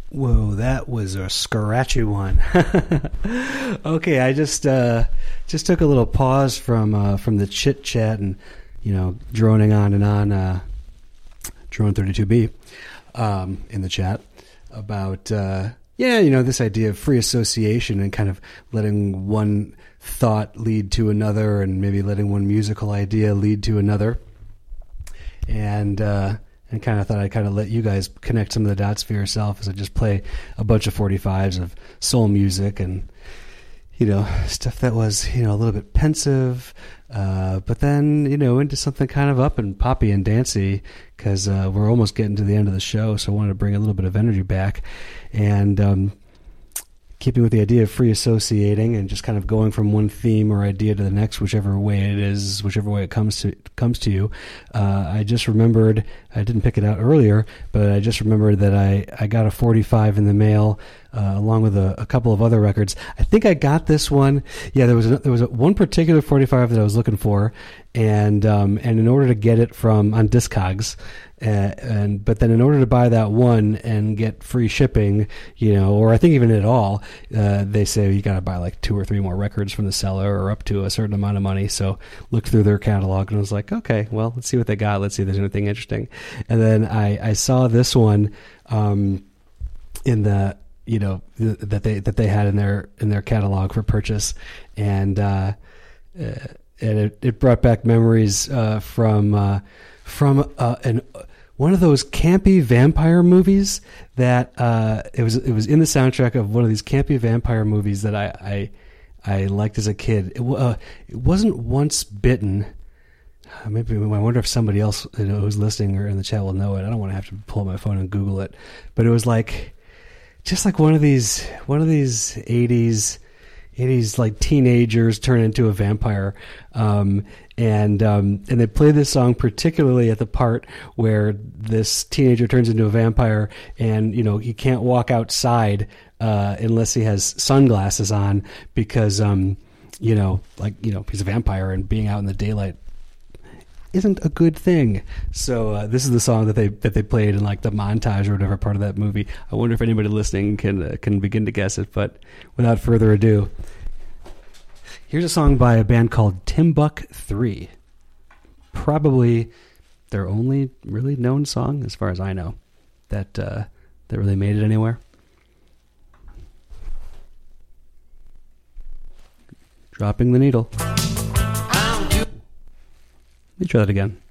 Whoa, that was a scratchy one. Okay, I just took a little pause from the chit chat and droning on and on, Drone 32B in the chat about this idea of free association and kind of letting one thought lead to another, and maybe letting one musical idea lead to another, and kind of thought I'd kind of let you guys connect some of the dots for yourself as I just play a bunch of 45s of soul music and, stuff that was, a little bit pensive, but then, into something kind of up and poppy and dancey, because we're almost getting to the end of the show, so I wanted to bring a little bit of energy back. And keeping with the idea of free associating and just kind of going from one theme or idea to the next, whichever way it is, whichever way it comes to you. I just remembered, I didn't pick it out earlier, but I just remembered that I got a 45 in the mail, along with a couple of other records. I think I got this one. Yeah, there was one particular 45 that I was looking for, and in order to get it on Discogs, but then in order to buy that one and get free shipping, or I think even at all, they say you got to buy like 2 or 3 more records from the seller, or up to a certain amount of money. So looked through their catalog and I was like, okay, well, let's see what they got. Let's see if there's anything interesting. And then I saw this one in the that they had in their catalog for purchase, and it brought back memories from one of those campy vampire movies that it was in the soundtrack of one of these campy vampire movies that I liked as a kid. It wasn't Once Bitten. Maybe I wonder if somebody else who's listening or in the chat will know it. I don't want to have to pull up my phone and Google it, but it was just like one of these 80s like teenagers turn into a vampire, and they play this song particularly at the part where this teenager turns into a vampire, and he can't walk outside unless he has sunglasses on, because he's a vampire and being out in the daylight isn't a good thing. So this is the song that they played in like the montage or whatever part of that movie. I wonder if anybody listening can begin to guess it. But without further ado, here's a song by a band called Timbuk 3. Probably their only really known song, as far as I know, that really made it anywhere. Dropping the needle. Let me try that again.